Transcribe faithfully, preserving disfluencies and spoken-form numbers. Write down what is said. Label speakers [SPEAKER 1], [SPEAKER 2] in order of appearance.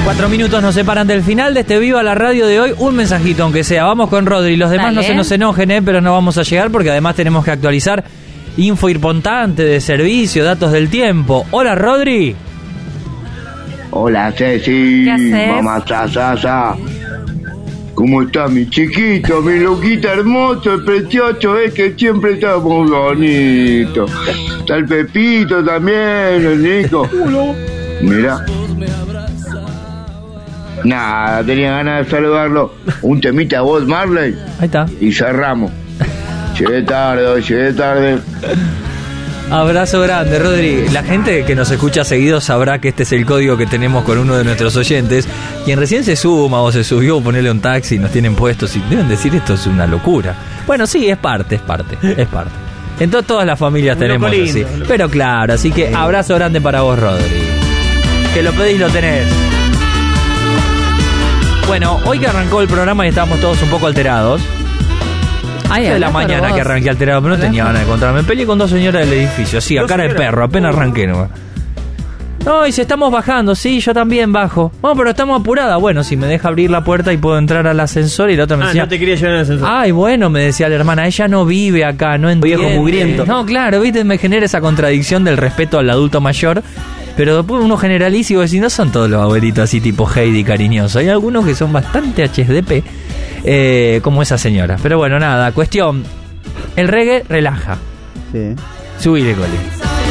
[SPEAKER 1] Cuatro minutos nos separan del final de este Viva la Radio de hoy. Un mensajito, aunque sea. Vamos con Rodri. Los demás Dale. no se nos enojen, ¿eh? Pero no vamos a llegar porque además tenemos que actualizar info importante de servicio, datos del tiempo. Hola, Rodri.
[SPEAKER 2] Hola, Ceci.
[SPEAKER 3] ¿Qué haces?
[SPEAKER 2] Mamá, sa, sa, sa. ¿Cómo está mi chiquito, mi loquita hermoso, el precioso, es que siempre está muy bonito? Está el Pepito también, el Nico. Mira. Nada, tenía ganas de saludarlo. Un temita a vos, Marley.
[SPEAKER 1] Ahí está.
[SPEAKER 2] Y cerramos. Llegué tarde, hoy llegué tarde.
[SPEAKER 1] Abrazo grande, Rodri. La gente que nos escucha seguido sabrá que este es el código que tenemos con uno de nuestros oyentes. Quien recién se suma o se subió, ponerle un taxi y nos tienen puestos y deben decir esto es una locura. Bueno, sí, es parte, es parte, es parte. En to- todas las familias tenemos así. Pero claro, así que abrazo grande para vos, Rodri. Que lo pedís, lo tenés. Bueno, hoy que arrancó el programa y estábamos todos un poco alterados. Ay, de la mañana que arranqué alterado, pero no tenía ganas de encontrarme. Me peleé con dos señoras del edificio, sí, a cara de perro, apenas arranqué nomás. No, y si estamos bajando, sí, yo también bajo. Bueno, pero estamos apuradas. Bueno, si me deja abrir la puerta y puedo entrar al ascensor, y la otra me
[SPEAKER 4] ah,
[SPEAKER 1] decía...
[SPEAKER 4] no te quería llevar en el ascensor.
[SPEAKER 1] Ay, bueno, me decía la hermana, ella no vive acá, no entiende.
[SPEAKER 4] Viejo mugriento.
[SPEAKER 1] No, claro, viste, me genera esa contradicción del respeto al adulto mayor. Pero después uno generaliza y vos decís, no son todos los abuelitos así tipo Heidi cariñosos. Hay algunos que son bastante H D P, eh, como esa señora. Pero bueno, nada, cuestión... El reggae relaja.
[SPEAKER 5] Sí.
[SPEAKER 1] Subile, Coli.